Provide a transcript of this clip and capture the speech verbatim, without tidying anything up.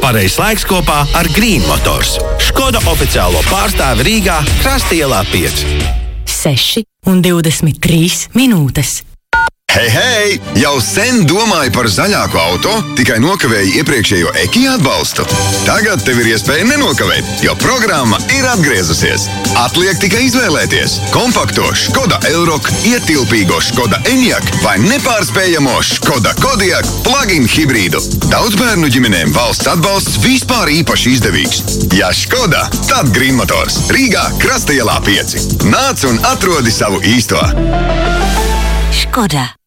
Pārējais laiks kopā ar Green Motors. Škoda oficiālo pārstāvi Rīgā, Krasta ielā pieci. seši un divdesmit trīs minūtes. Hei, hei! Jau sen domāju par zaļāku auto, tikai nokavēju iepriekšējo Ekija atbalstu. Tagad tev ir iespēja nenokavēt, jo programma ir atgriezusies. Atliek tikai izvēlēties kompakto Škoda Elroq, ietilpīgo Škoda Enyaq vai nepārspējamo Škoda Kodiaq plug-in hibrīdu. Daudzbērnu ģimenēm valsts atbalsts vispār īpaši izdevīgs. Ja Škoda, tad Green Motors. Rīgā, Krasta ielā pieci. Nāc un atrodi savu īsto. Škoda.